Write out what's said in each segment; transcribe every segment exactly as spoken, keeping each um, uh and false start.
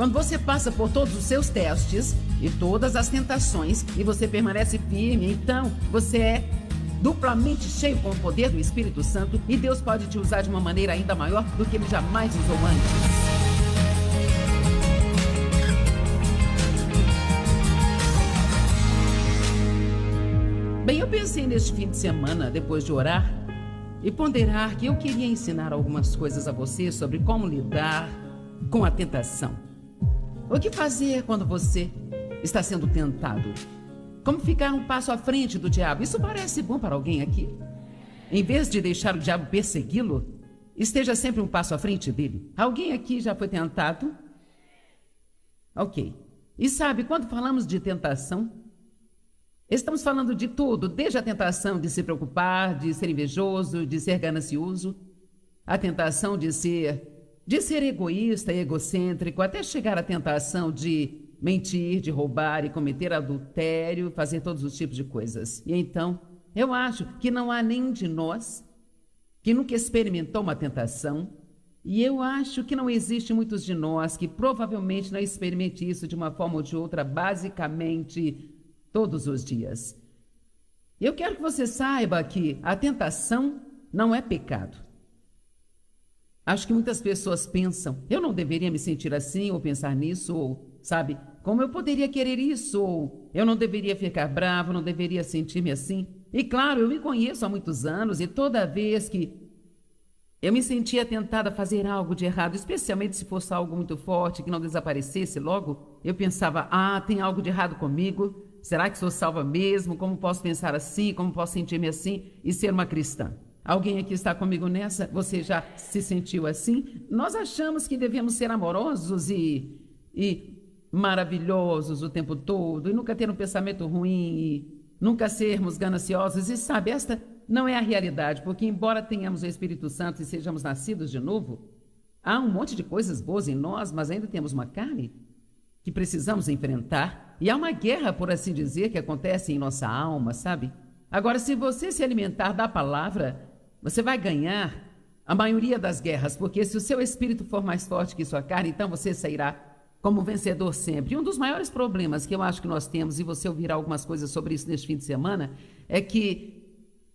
Quando você passa por todos os seus testes e todas as tentações e você permanece firme, então você é duplamente cheio com o poder do Espírito Santo e Deus pode te usar de uma maneira ainda maior do que Ele jamais usou antes. Bem, eu pensei neste fim de semana, depois de orar e ponderar, que eu queria ensinar algumas coisas a você sobre como lidar com a tentação. O que fazer quando você está sendo tentado? Como ficar um passo à frente do diabo? Isso parece bom para alguém aqui? Em vez de deixar o diabo persegui-lo, esteja sempre um passo à frente dele. Alguém aqui já foi tentado? Ok. E sabe, quando falamos de tentação, estamos falando de tudo, desde a tentação de se preocupar, de ser invejoso, de ser ganancioso, a tentação de ser, de ser egoísta e egocêntrico, até chegar à tentação de mentir, de roubar e cometer adultério, fazer todos os tipos de coisas. E então, eu acho que não há nenhum de nós que nunca experimentou uma tentação, e eu acho que não existe muitos de nós que provavelmente não experimente isso de uma forma ou de outra, basicamente todos os dias. Eu quero que você saiba que a tentação não é pecado. Acho que muitas pessoas pensam, eu não deveria me sentir assim, ou pensar nisso, ou, sabe, como eu poderia querer isso, ou eu não deveria ficar bravo, não deveria sentir-me assim. E claro, eu me conheço há muitos anos, e toda vez que eu me sentia tentada a fazer algo de errado, especialmente se fosse algo muito forte, que não desaparecesse logo, eu pensava, ah, tem algo de errado comigo. Será que sou salva mesmo? Como posso pensar assim? Como posso sentir-me assim e ser uma cristã? Alguém aqui está comigo nessa? Você já se sentiu assim? Nós achamos que devemos ser amorosos e, e maravilhosos o tempo todo e nunca ter um pensamento ruim e nunca sermos gananciosos. E sabe, esta não é a realidade, porque embora tenhamos o Espírito Santo e sejamos nascidos de novo, há um monte de coisas boas em nós, mas ainda temos uma carne que precisamos enfrentar. E há uma guerra, por assim dizer, que acontece em nossa alma, sabe? Agora, se você se alimentar da palavra, você vai ganhar a maioria das guerras, porque se o seu espírito for mais forte que sua carne, então você sairá como vencedor sempre. E um dos maiores problemas que eu acho que nós temos, e você ouvirá algumas coisas sobre isso neste fim de semana, é que...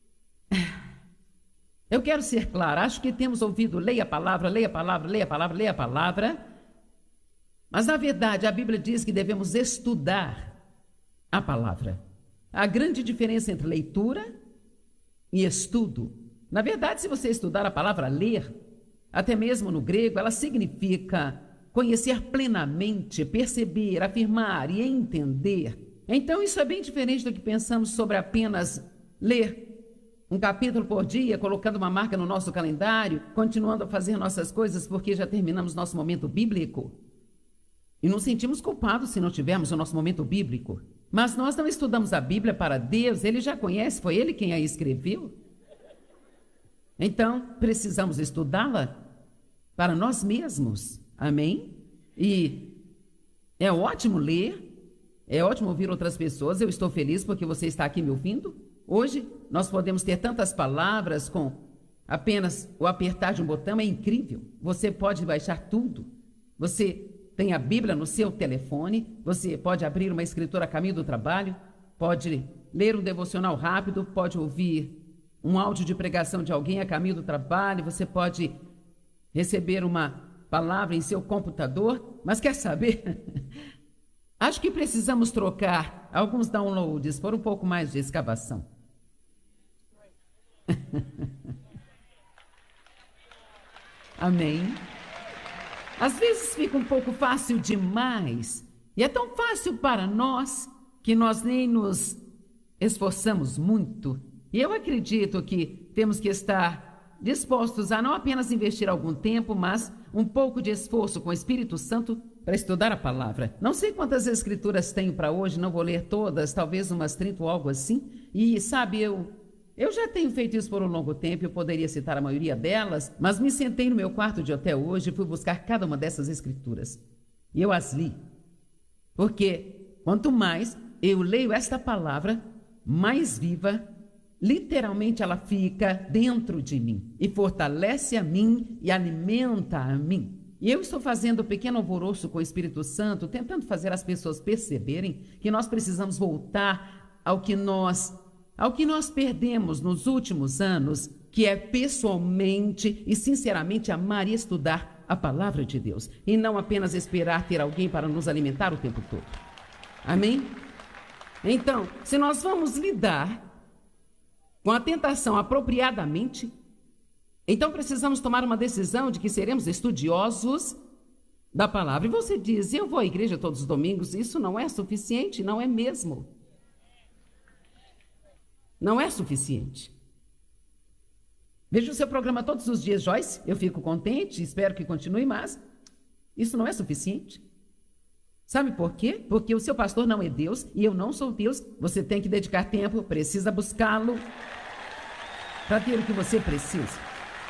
Eu quero ser claro, acho que temos ouvido, leia a palavra, leia a palavra, leia a palavra, leia a palavra... Mas, na verdade, a Bíblia diz que devemos estudar a palavra. A grande diferença entre leitura e estudo. Na verdade, se você estudar a palavra ler, até mesmo no grego, ela significa conhecer plenamente, perceber, afirmar e entender. Então, isso é bem diferente do que pensamos sobre apenas ler um capítulo por dia, colocando uma marca no nosso calendário, continuando a fazer nossas coisas porque já terminamos nosso momento bíblico. E nos sentimos culpados se não tivermos o nosso momento bíblico. Mas nós não estudamos a Bíblia para Deus, Ele já conhece, foi Ele quem a escreveu. Então, precisamos estudá-la para nós mesmos. Amém? E é ótimo ler, é ótimo ouvir outras pessoas. Eu estou feliz porque você está aqui me ouvindo. Hoje, nós podemos ter tantas palavras com apenas o apertar de um botão, é incrível. Você pode baixar tudo. Você tem a Bíblia no seu telefone, você pode abrir uma escritura a caminho do trabalho, pode ler um devocional rápido, pode ouvir um áudio de pregação de alguém a caminho do trabalho, você pode receber uma palavra em seu computador, mas quer saber? Acho que precisamos trocar alguns downloads por um pouco mais de escavação. Amém? Às vezes fica um pouco fácil demais, e é tão fácil para nós que nós nem nos esforçamos muito. E eu acredito que temos que estar dispostos a não apenas investir algum tempo, mas um pouco de esforço com o Espírito Santo para estudar a palavra. Não sei quantas escrituras tenho para hoje, não vou ler todas, talvez umas trinta ou algo assim. E sabe, eu... Eu já tenho feito isso por um longo tempo, eu poderia citar a maioria delas, mas me sentei no meu quarto de hotel hoje e fui buscar cada uma dessas escrituras. E eu as li. Porque quanto mais eu leio esta palavra, mais viva, literalmente ela fica dentro de mim e fortalece a mim e alimenta a mim. E eu estou fazendo um pequeno alvoroço com o Espírito Santo, tentando fazer as pessoas perceberem que nós precisamos voltar ao que nós, ao que nós perdemos nos últimos anos, que é pessoalmente e sinceramente amar e estudar a palavra de Deus, e não apenas esperar ter alguém para nos alimentar o tempo todo. Amém? Então, se nós vamos lidar com a tentação apropriadamente, então precisamos tomar uma decisão de que seremos estudiosos da palavra. E você diz, eu vou à igreja todos os domingos, isso não é suficiente, não é mesmo. Não é suficiente. Veja o seu programa todos os dias, Joyce, eu fico contente, espero que continue, mas isso não é suficiente. Sabe por quê? Porque o seu pastor não é Deus e eu não sou Deus. Você tem que dedicar tempo, precisa buscá-lo para ter o que você precisa.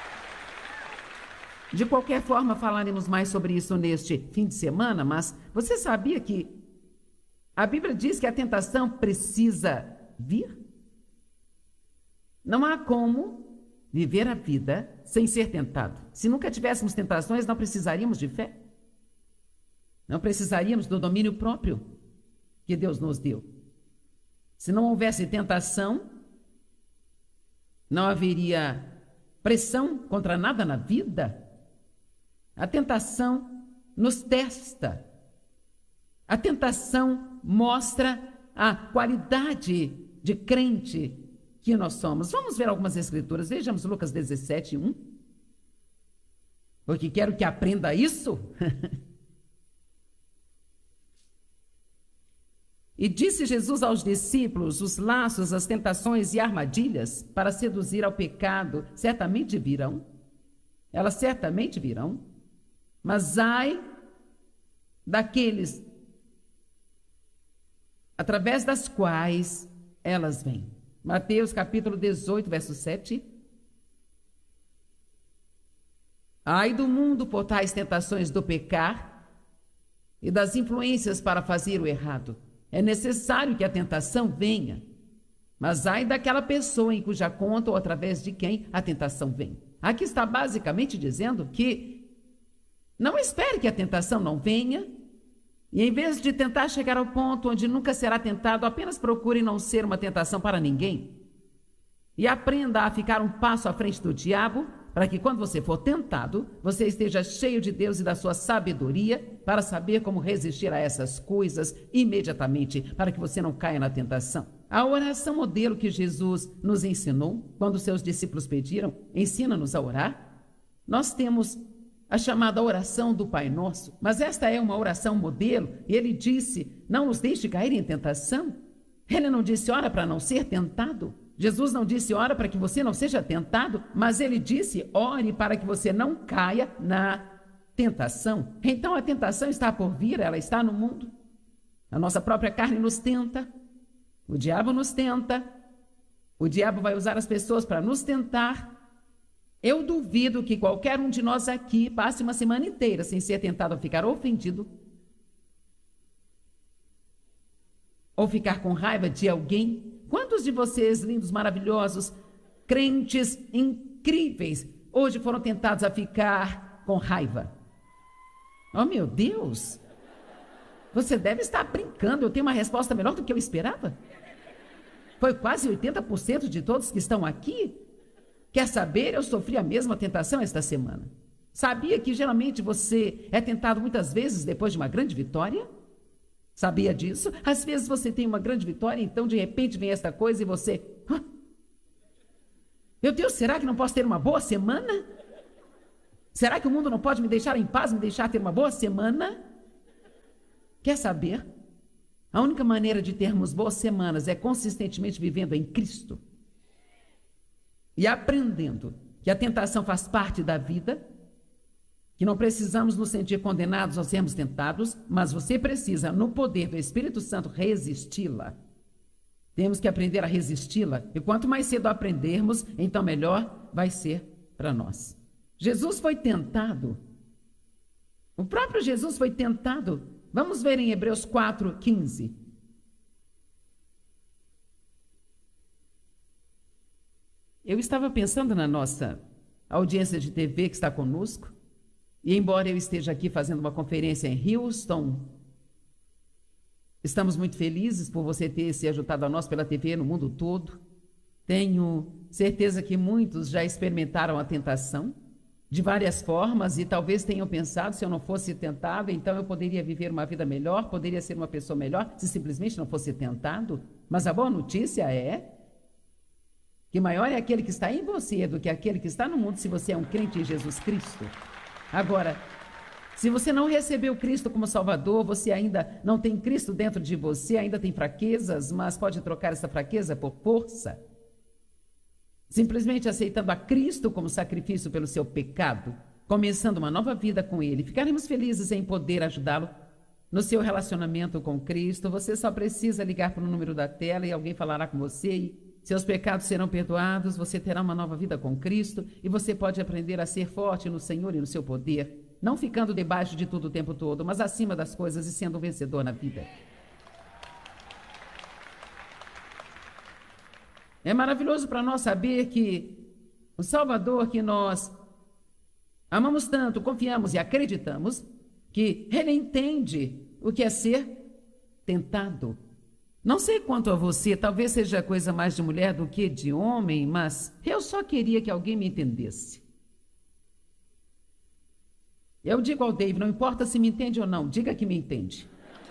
De qualquer forma, falaremos mais sobre isso neste fim de semana, mas você sabia que a Bíblia diz que a tentação precisa vir? Não há como viver a vida sem ser tentado. Se nunca tivéssemos tentações, não precisaríamos de fé. Não precisaríamos do domínio próprio que Deus nos deu. Se não houvesse tentação, não haveria pressão contra nada na vida. A tentação nos testa. A tentação mostra a qualidade de crente que nós somos. Vamos ver algumas escrituras. Vejamos Lucas dezessete, um. Porque quero que aprenda isso. E disse Jesus aos discípulos, os laços, as tentações e armadilhas para seduzir ao pecado certamente virão. Elas certamente virão. Mas ai daqueles através das quais elas vêm. Mateus capítulo dezoito, verso sete. Ai do mundo por tais tentações do pecar e das influências para fazer o errado. É necessário que a tentação venha, mas ai daquela pessoa em cuja conta ou através de quem a tentação vem. Aqui está basicamente dizendo que não espere que a tentação não venha, e em vez de tentar chegar ao ponto onde nunca será tentado, apenas procure não ser uma tentação para ninguém. E aprenda a ficar um passo à frente do diabo, para que quando você for tentado, você esteja cheio de Deus e da sua sabedoria para saber como resistir a essas coisas imediatamente, para que você não caia na tentação. A oração modelo que Jesus nos ensinou, quando seus discípulos pediram, ensina-nos a orar. Nós temos a chamada oração do Pai Nosso, mas esta é uma oração modelo, e ele disse, não nos deixe cair em tentação. Ele não disse, ora para não ser tentado. Jesus não disse, ora para que você não seja tentado, mas ele disse, ore para que você não caia na tentação. Então a tentação está por vir, ela está no mundo. A nossa própria carne nos tenta, o diabo nos tenta, o diabo vai usar as pessoas para nos tentar. Eu duvido que qualquer um de nós aqui passe uma semana inteira sem ser tentado a ficar ofendido ou ficar com raiva de alguém. Quantos de vocês, lindos, maravilhosos, crentes incríveis, hoje foram tentados a ficar com raiva? Oh, meu Deus! Você deve estar brincando, eu tenho uma resposta melhor do que eu esperava. Foi quase oitenta por cento de todos que estão aqui. Quer saber? Eu sofri a mesma tentação esta semana. Sabia que geralmente você é tentado muitas vezes depois de uma grande vitória? Sabia disso? Às vezes você tem uma grande vitória, então de repente vem esta coisa e você... Ah, meu Deus, será que não posso ter uma boa semana? Será que o mundo não pode me deixar em paz, me deixar ter uma boa semana? Quer saber? A única maneira de termos boas semanas é consistentemente vivendo em Cristo e aprendendo que a tentação faz parte da vida, que não precisamos nos sentir condenados ao sermos tentados, mas você precisa, no poder do Espírito Santo, resisti-la. Temos que aprender a resisti-la, e quanto mais cedo aprendermos, então melhor vai ser para nós. Jesus foi tentado. O próprio Jesus foi tentado. Vamos ver em Hebreus quatro, quinze. Eu estava pensando na nossa audiência de T V que está conosco, E embora eu esteja aqui fazendo uma conferência em Houston, estamos muito felizes por você ter se ajudado a nós pela T V no mundo todo. Tenho certeza que muitos já experimentaram a tentação de várias formas e talvez tenham pensado, se eu não fosse tentado, então eu poderia viver uma vida melhor, poderia ser uma pessoa melhor, se simplesmente não fosse tentado. Mas a boa notícia é que maior é aquele que está em você do que aquele que está no mundo, se você é um crente em Jesus Cristo. Agora, se você não recebeu Cristo como Salvador, você ainda não tem Cristo dentro de você, ainda tem fraquezas, mas pode trocar essa fraqueza por força. Simplesmente aceitando a Cristo como sacrifício pelo seu pecado, começando uma nova vida com Ele. Ficaremos felizes em poder ajudá-lo no seu relacionamento com Cristo. Você só precisa ligar para o número da tela e alguém falará com você e seus pecados serão perdoados, você terá uma nova vida com Cristo e você pode aprender a ser forte no Senhor e no seu poder, não ficando debaixo de tudo o tempo todo, mas acima das coisas e sendo um vencedor na vida. É maravilhoso para nós saber que o Salvador que nós amamos tanto, confiamos e acreditamos, que Ele entende o que é ser tentado. Não sei quanto a você, talvez seja coisa mais de mulher do que de homem, mas eu só queria que alguém me entendesse. Eu digo ao Dave, não importa se me entende ou não, diga que me entende.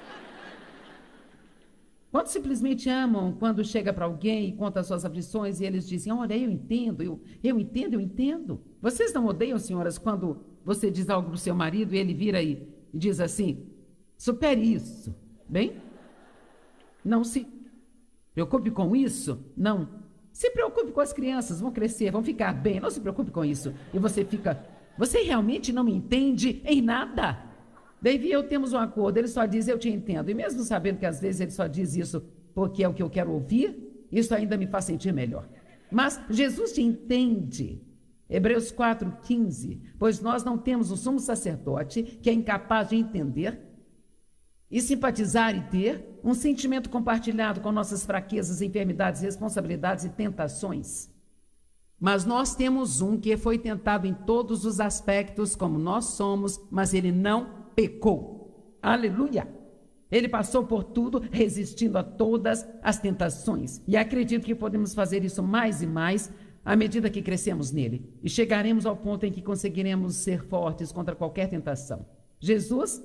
Quantos simplesmente amam quando chega para alguém e conta as suas aflições e eles dizem, olha, eu entendo, eu, eu entendo, eu entendo. Vocês não odeiam, senhoras, quando você diz algo para o seu marido e ele vira e diz assim, supere isso, bem? Não se preocupe com isso, não. Se preocupe com as crianças, vão crescer, vão ficar bem, não se preocupe com isso. E você fica, você realmente não me entende em nada? Davi e eu temos um acordo, ele só diz, eu te entendo. E mesmo sabendo que às vezes ele só diz isso porque é o que eu quero ouvir, isso ainda me faz sentir melhor. Mas Jesus te entende. Hebreus quatro, quinze. Pois nós não temos o sumo sacerdote que é incapaz de entender e simpatizar e ter um sentimento compartilhado com nossas fraquezas, enfermidades, responsabilidades e tentações. Mas nós temos um que foi tentado em todos os aspectos como nós somos, mas ele não pecou. Aleluia! Ele passou por tudo, resistindo a todas as tentações. E acredito que podemos fazer isso mais e mais à medida que crescemos nele. E chegaremos ao ponto em que conseguiremos ser fortes contra qualquer tentação. Jesus,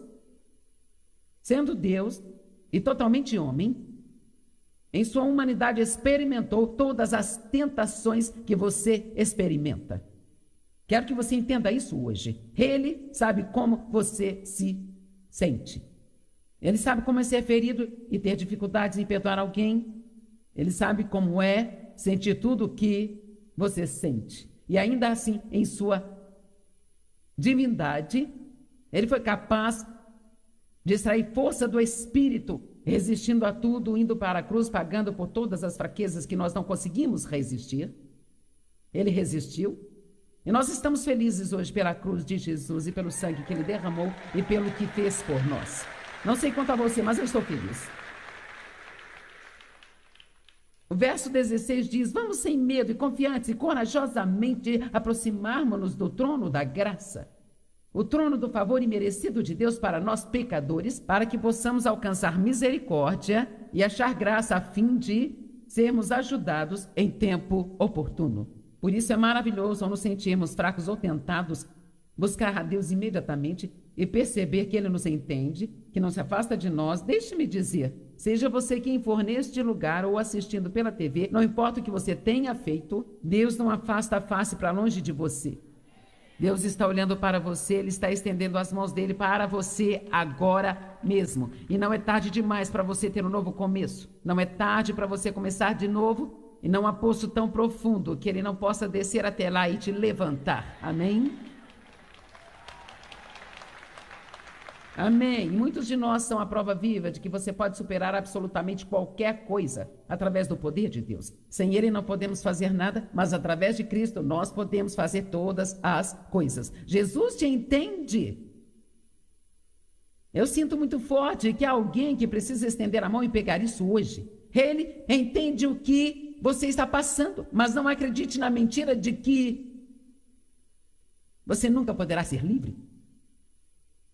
sendo Deus e totalmente homem, em sua humanidade experimentou todas as tentações que você experimenta. Quero que você entenda isso hoje. Ele sabe como você se sente. Ele sabe como é ser ferido e ter dificuldades em perdoar alguém. Ele sabe como é sentir tudo o que você sente. E ainda assim, em sua divindade, ele foi capaz de extrair força do Espírito, resistindo a tudo, indo para a cruz, pagando por todas as fraquezas que nós não conseguimos resistir. Ele resistiu. E nós estamos felizes hoje pela cruz de Jesus e pelo sangue que Ele derramou e pelo que fez por nós. Não sei quanto a você, mas eu estou feliz. O verso dezesseis diz, vamos sem medo e confiantes e corajosamente aproximarmos-nos do trono da graça, o trono do favor imerecido de Deus para nós pecadores, para que possamos alcançar misericórdia e achar graça a fim de sermos ajudados em tempo oportuno. Por isso é maravilhoso, ao nos sentirmos fracos ou tentados, buscar a Deus imediatamente e perceber que Ele nos entende, que não se afasta de nós. Deixe-me dizer, seja você quem for neste lugar ou assistindo pela T V, não importa o que você tenha feito, Deus não afasta a face para longe de você. Deus está olhando para você, Ele está estendendo as mãos dEle para você agora mesmo. E não é tarde demais para você ter um novo começo. Não é tarde para você começar de novo. E não há poço tão profundo que Ele não possa descer até lá e te levantar. Amém? Amém. Muitos de nós são a prova viva de que você pode superar absolutamente qualquer coisa através do poder de Deus. Sem Ele não podemos fazer nada, mas através de Cristo nós podemos fazer todas as coisas. Jesus te entende. Eu sinto muito forte que há alguém que precisa estender a mão e pegar isso hoje. Ele entende o que você está passando, mas não acredite na mentira de que você nunca poderá ser livre.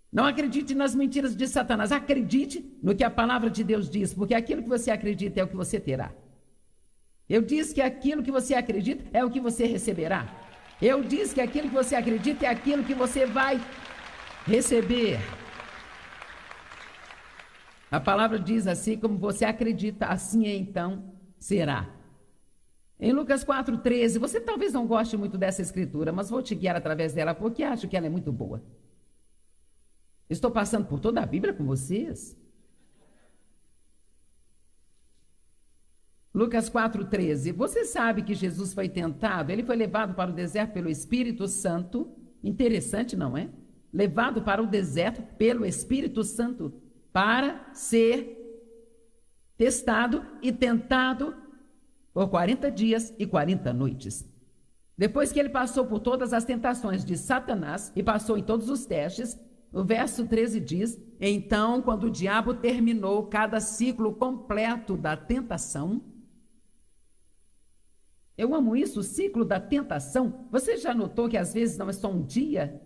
Não acredite nas mentiras de Satanás. Acredite no que a palavra de Deus diz, porque aquilo que você acredita é o que você terá. Eu disse que aquilo que você acredita é o que você receberá. Eu disse que aquilo que você acredita é aquilo que você vai receber. A palavra diz assim: como você acredita, assim então será. Em Lucas quatro, treze, você talvez não goste muito dessa escritura, mas vou te guiar através dela, porque acho que ela é muito boa. Estou passando por toda a Bíblia com vocês. Lucas quatro, treze. Você sabe que Jesus foi tentado, ele foi levado para o deserto pelo Espírito Santo. Interessante, não é? Levado para o deserto pelo Espírito Santo para ser testado e tentado por quarenta dias e quarenta noites. Depois que ele passou por todas as tentações de Satanás e passou em todos os testes, o verso treze diz: então, quando o diabo terminou cada ciclo completo da tentação. Eu amo isso, o ciclo da tentação. Você já notou que às vezes não é só um dia?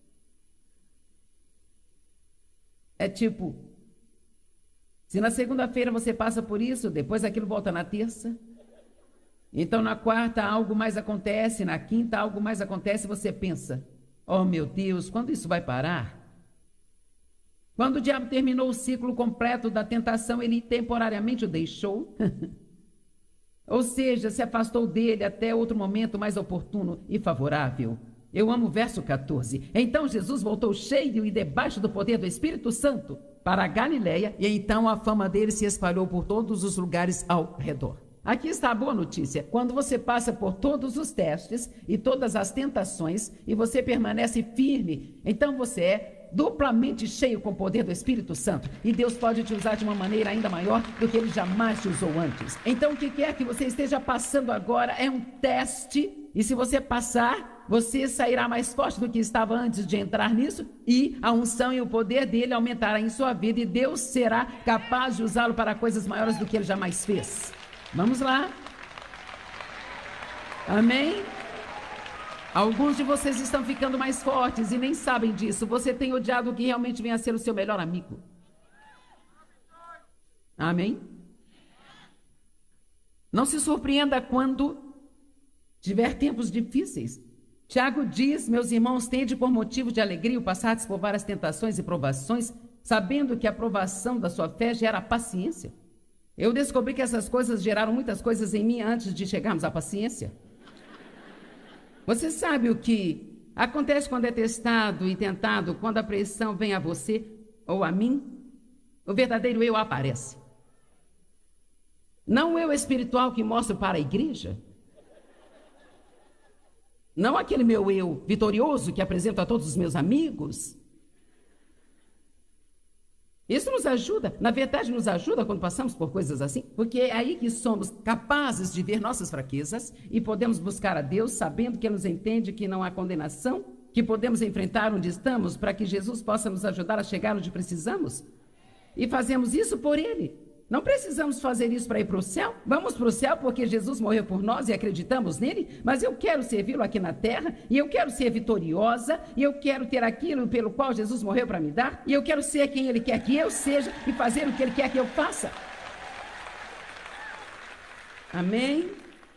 É tipo, se na segunda-feira você passa por isso, depois aquilo volta na terça. Então na quarta algo mais acontece, na quinta algo mais acontece, você pensa: oh meu Deus, quando isso vai parar? Quando o diabo terminou o ciclo completo da tentação, ele temporariamente o deixou. Ou seja, se afastou dele até outro momento mais oportuno e favorável. Eu amo o verso quatorze. Então Jesus voltou cheio e debaixo do poder do Espírito Santo para a Galileia, e então a fama dele se espalhou por todos os lugares ao redor. Aqui está a boa notícia. Quando você passa por todos os testes e todas as tentações e você permanece firme, então você é duplamente cheio com o poder do Espírito Santo, e Deus pode te usar de uma maneira ainda maior do que ele jamais te usou antes. Então o que quer que você esteja passando agora é um teste, e se você passar, você sairá mais forte do que estava antes de entrar nisso, e a unção e o poder dele aumentará em sua vida, e Deus será capaz de usá-lo para coisas maiores do que ele jamais fez. Vamos lá. Amém? Alguns de vocês estão ficando mais fortes e nem sabem disso. Você tem odiado o que realmente vem a ser o seu melhor amigo. Amém? Não se surpreenda quando tiver tempos difíceis. Tiago diz: meus irmãos, tende por motivo de alegria o passardes por várias tentações e provações, sabendo que a provação da sua fé gera paciência. Eu descobri que essas coisas geraram muitas coisas em mim antes de chegarmos à paciência. Você sabe o que acontece quando é testado e tentado, quando a pressão vem a você ou a mim? O verdadeiro eu aparece. Não o eu espiritual que mostro para a igreja. Não aquele meu eu vitorioso que apresento a todos os meus amigos. Isso nos ajuda, na verdade nos ajuda quando passamos por coisas assim, porque é aí que somos capazes de ver nossas fraquezas e podemos buscar a Deus sabendo que Ele nos entende, que não há condenação, que podemos enfrentar onde estamos para que Jesus possa nos ajudar a chegar onde precisamos. E fazemos isso por Ele. Não precisamos fazer isso para ir para o céu. Vamos para o céu porque Jesus morreu por nós e acreditamos nele, mas eu quero servi-lo aqui na terra, e eu quero ser vitoriosa, e eu quero ter aquilo pelo qual Jesus morreu para me dar, e eu quero ser quem Ele quer que eu seja e fazer o que Ele quer que eu faça. Amém?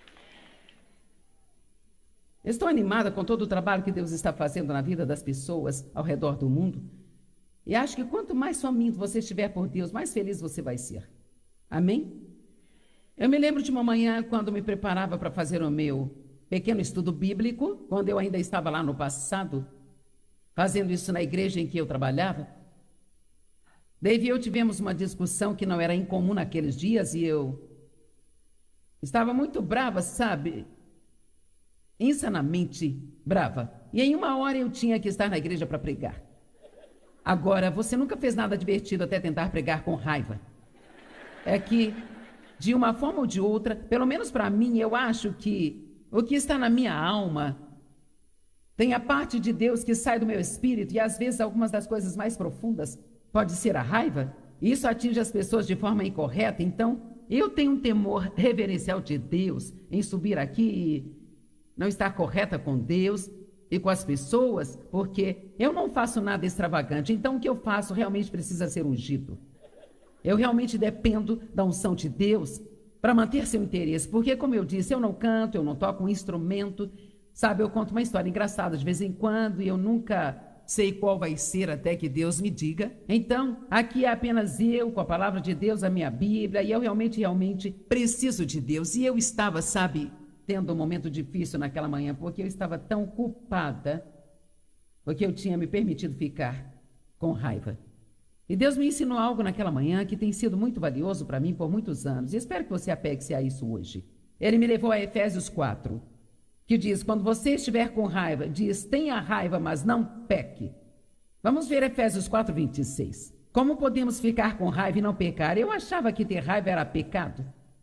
Estou animada com todo o trabalho que Deus está fazendo na vida das pessoas ao redor do mundo, e acho que quanto mais faminto você estiver por Deus, mais feliz você vai ser. Amém? Eu me lembro de uma manhã, quando me preparava para fazer o meu pequeno estudo bíblico, quando eu ainda estava lá no passado, fazendo isso na igreja em que eu trabalhava. Dave e eu tivemos uma discussão que não era incomum naqueles dias, e eu estava muito brava, sabe? Insanamente brava. E em uma hora eu tinha que estar na igreja para pregar. Agora, você nunca fez nada divertido até tentar pregar com raiva. É que, de uma forma ou de outra, pelo menos para mim, eu acho que o que está na minha alma tem a parte de Deus que sai do meu espírito, e às vezes algumas das coisas mais profundas pode ser a raiva, e isso atinge as pessoas de forma incorreta. Então, eu tenho um temor reverencial de Deus em subir aqui e não estar correta com Deus. e com as pessoas, porque eu não faço nada extravagante. Então, o que eu faço realmente precisa ser ungido. Eu realmente dependo da unção de Deus para manter seu interesse. Porque, como eu disse, eu não canto, eu não toco um instrumento. Sabe, eu conto uma história engraçada de vez em quando e eu nunca sei qual vai ser até que Deus me diga. Então, aqui é apenas eu, com a palavra de Deus, a minha Bíblia, e eu realmente, realmente preciso de Deus. E eu estava, sabe, tendo um momento difícil naquela manhã, porque eu estava tão culpada, porque eu tinha me permitido ficar com raiva. E Deus me ensinou algo naquela manhã que tem sido muito valioso para mim por muitos anos, e espero que você apegue-se a isso hoje. Ele me levou a Efésios quatro, que diz, quando você estiver com raiva, diz, tenha raiva, mas não peque. Vamos ver Efésios quatro, vinte e seis. Como podemos ficar com raiva e não pecar? Eu achava que ter raiva era pecado.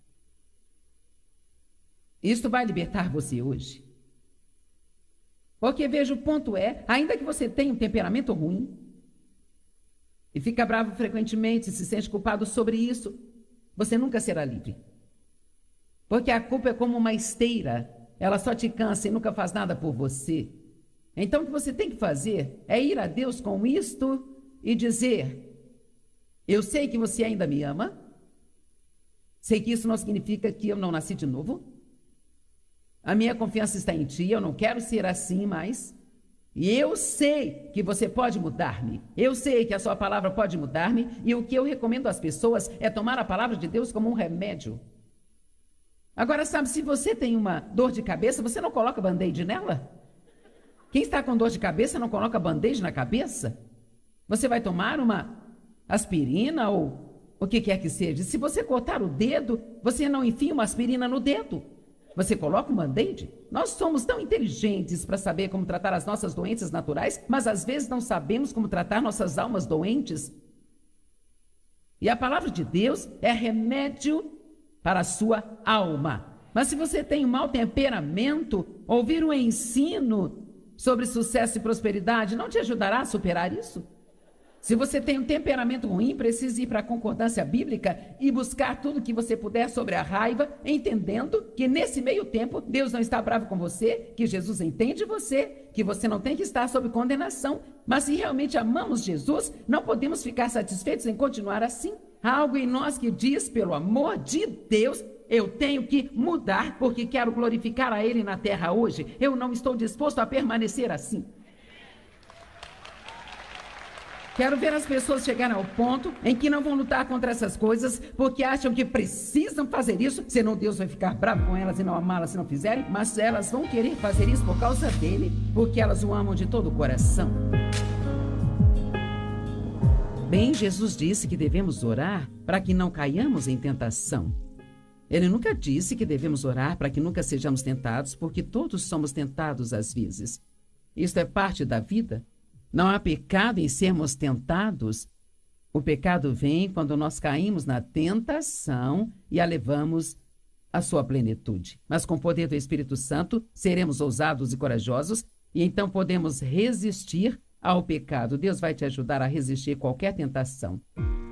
Isto vai libertar você hoje. Porque, veja, o ponto é, ainda que você tenha um temperamento ruim, e fica bravo frequentemente, se sente culpado sobre isso, você nunca será livre. Porque a culpa é como uma esteira, ela só te cansa e nunca faz nada por você. Então, o que você tem que fazer é ir a Deus com isto e dizer, eu sei que você ainda me ama, sei que isso não significa que eu não nasci de novo, a minha confiança está em ti, eu não quero ser assim mais, e eu sei que você pode mudar-me, eu sei que a sua palavra pode mudar-me, e o que eu recomendo às pessoas é tomar a palavra de Deus como um remédio. Agora, sabe, se você tem uma dor de cabeça, você não coloca band-aid nela? Quem está com dor de cabeça não coloca band-aid na cabeça? Você vai tomar uma aspirina ou o que quer que seja. Se você cortar o dedo, você não enfia uma aspirina no dedo. Você coloca um band-aid? Nós somos tão inteligentes para saber como tratar as nossas doenças naturais, mas às vezes não sabemos como tratar nossas almas doentes. E a palavra de Deus é remédio para a sua alma. Mas se você tem um mau temperamento, ouvir um ensino sobre sucesso e prosperidade não te ajudará a superar isso? Se você tem um temperamento ruim, precisa ir para a concordância bíblica e buscar tudo que você puder sobre a raiva, entendendo que nesse meio tempo Deus não está bravo com você, que Jesus entende você, que você não tem que estar sob condenação. Mas se realmente amamos Jesus, não podemos ficar satisfeitos em continuar assim. Há algo em nós que diz, pelo amor de Deus, eu tenho que mudar porque quero glorificar a Ele na terra hoje. Eu não estou disposto a permanecer assim. Quero ver as pessoas chegarem ao ponto em que não vão lutar contra essas coisas porque acham que precisam fazer isso, senão Deus vai ficar bravo com elas e não amá-las se não fizerem, mas elas vão querer fazer isso por causa dele, porque elas o amam de todo o coração. Bem, Jesus disse que devemos orar para que não caiamos em tentação. Ele nunca disse que devemos orar para que nunca sejamos tentados, porque todos somos tentados às vezes. Isto é parte da vida. Não há pecado em sermos tentados. O pecado vem quando nós caímos na tentação e a levamos à sua plenitude. Mas com o poder do Espírito Santo, seremos ousados e corajosos e então podemos resistir ao pecado. Deus vai te ajudar a resistir qualquer tentação.